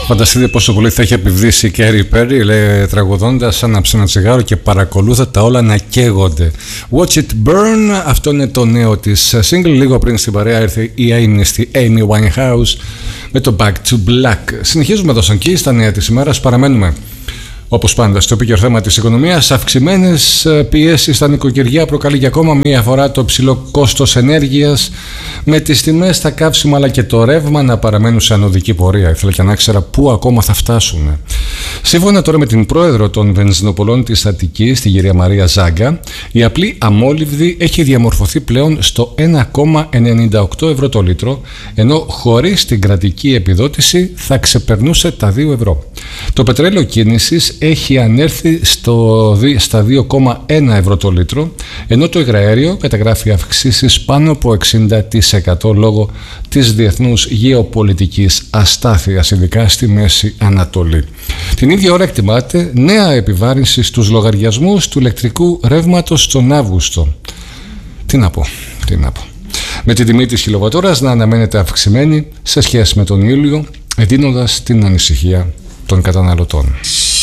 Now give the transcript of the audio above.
Φανταστείτε πόσο πολύ θα έχει επιβδίσει η Κέρι Πέρι, λέει τραγουδώντας, άναψε ένα τσιγάρο και παρακολούθα τα όλα να καίγονται. Watch it burn, αυτό είναι το νέο της single. Λίγο πριν στην παρέα ήρθε η αείμνηστη Amy Winehouse με το Back to Black. Συνεχίζουμε το Σανκί, στα νέα της ημέρας. Παραμένουμε όπως πάντα στο επίκαιρο θέμα της οικονομίας. Αυξημένες πιέσεις στα νοικοκυριά προκαλεί για ακόμα μία φορά το ψηλό κόστος ενέργειας, με τις τιμές στα καύσιμα αλλά και το ρεύμα να παραμένουν σε ανωδική πορεία. Ήθελα και να ξέρω πού ακόμα θα φτάσουν. Σύμφωνα τώρα με την πρόεδρο των βενζινοπολών της Αττικής, την κυρία Μαρία Ζάγκα, η απλή αμόλυβδη έχει διαμορφωθεί πλέον στο 1,98 ευρώ το λίτρο, ενώ χωρίς την κρατική επιδότηση θα ξεπερνούσε τα 2 ευρώ. Το πετρέλαιο κίνησης έχει ανέρθει στα 2,1 ευρώ το λίτρο, ενώ το υγραέριο καταγράφει αυξήσεις πάνω από 60% λόγω της διεθνούς γεωπολιτικής αστάθειας, ειδικά στη Μέση Ανατολή. Την ίδια ώρα εκτιμάται νέα επιβάρυνση στους λογαριασμούς του ηλεκτρικού ρεύματος τον Αύγουστο. Τι να πω. Με την τιμή της κιλοβατόρας να αναμένεται αυξημένη σε σχέση με τον Ιούλιο, εντείνοντας την ανησυχία των καταναλωτών.